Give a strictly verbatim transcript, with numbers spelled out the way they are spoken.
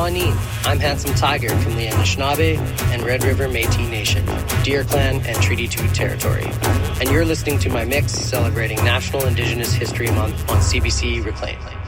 Pawnee. I'm Handsome Tiger from the Anishinaabe and Red River Métis Nation, Deer Clan and Treaty two territory. And you're listening to my mix celebrating National Indigenous History Month on C B C Reclaim.